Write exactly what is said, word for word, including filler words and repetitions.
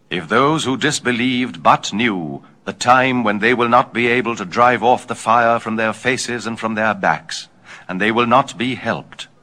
If those who disbelieved but knew the time when they will not be able to drive off the fire from their faces and from their backs, and they will not be helped,